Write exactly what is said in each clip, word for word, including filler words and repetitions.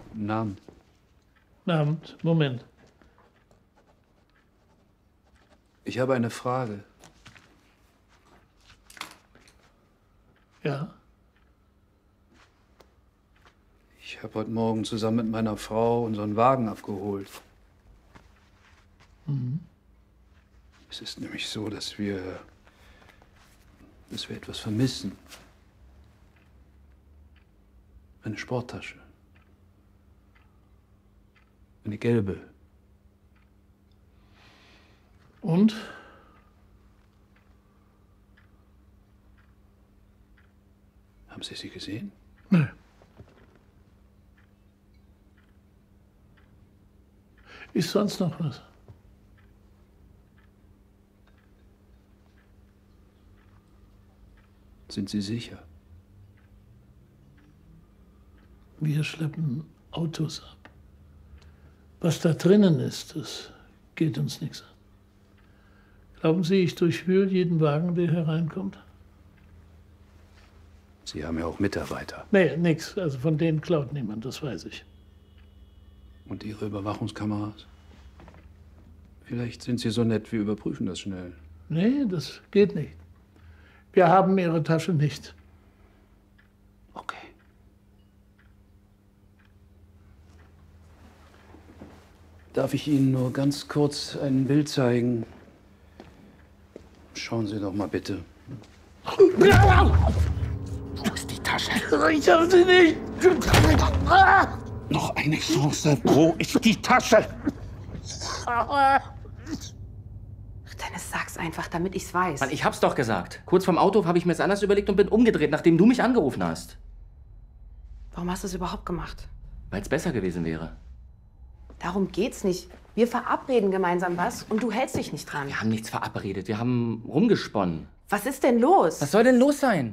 Guten Abend. Guten Abend. Moment. Ich habe eine Frage. Ja? Ich habe heute Morgen zusammen mit meiner Frau unseren Wagen abgeholt. Mhm. Es ist nämlich so, dass wir, dass wir etwas vermissen. Eine Sporttasche. Eine gelbe. Und? Haben Sie sie gesehen? Nö. Ist sonst noch was? Sind Sie sicher? Wir schleppen Autos ab. Was da drinnen ist, das geht uns nichts an. Glauben Sie, ich durchwühle jeden Wagen, der hereinkommt? Sie haben ja auch Mitarbeiter. Nee, nix. Also von denen klaut niemand, das weiß ich. Und Ihre Überwachungskameras? Vielleicht sind Sie so nett, wir überprüfen das schnell. Nee, das geht nicht. Wir haben Ihre Tasche nicht. Okay. Darf ich Ihnen nur ganz kurz ein Bild zeigen? Schauen Sie doch mal bitte. Wo ist die Tasche? Ich hab sie nicht. Noch eine Chance. Wo ist die Tasche? Ach, Dennis, sag's einfach, damit ich's weiß. Mann, ich hab's doch gesagt. Kurz vorm Autohof habe ich mir es anders überlegt und bin umgedreht, nachdem du mich angerufen hast. Warum hast du es überhaupt gemacht? Weil es besser gewesen wäre. Darum geht's nicht. Wir verabreden gemeinsam was und du hältst dich nicht dran. Wir haben nichts verabredet. Wir haben rumgesponnen. Was ist denn los? Was soll denn los sein?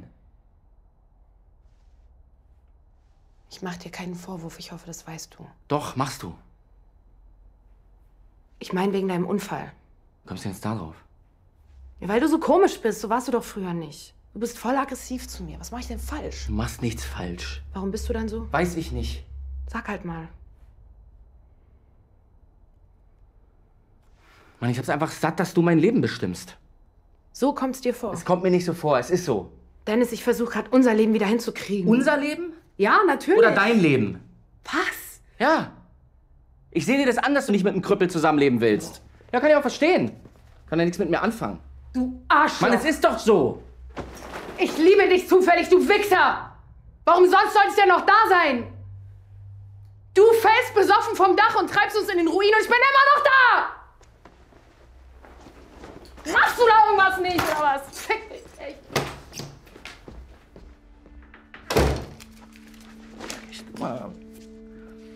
Ich mach dir keinen Vorwurf. Ich hoffe, das weißt du. Doch, machst du. Ich meine wegen deinem Unfall. Kommst du jetzt da drauf? Ja, weil du so komisch bist. So warst du doch früher nicht. Du bist voll aggressiv zu mir. Was mache ich denn falsch? Du machst nichts falsch. Warum bist du dann so? Weiß ich nicht. Sag halt mal. Mann, ich hab's einfach satt, dass du mein Leben bestimmst. So kommt's dir vor. Es kommt mir nicht so vor, es ist so. Dennis, ich versuche gerade unser Leben wieder hinzukriegen. Unser Leben? Ja, natürlich. Oder dein Leben? Was? Ja. Ich sehe dir das an, dass du nicht mit einem Krüppel zusammenleben willst. Ja, kann ich auch verstehen. Kann ja nichts mit mir anfangen. Du Arschloch. Mann, es ist doch so. Ich liebe dich zufällig, du Wichser! Warum sonst soll ich denn noch da sein? Du fällst besoffen vom Dach und treibst uns in den Ruin und ich bin immer noch da! Machst du da irgendwas nicht, oder was? Fick dich, echt. Echt mal.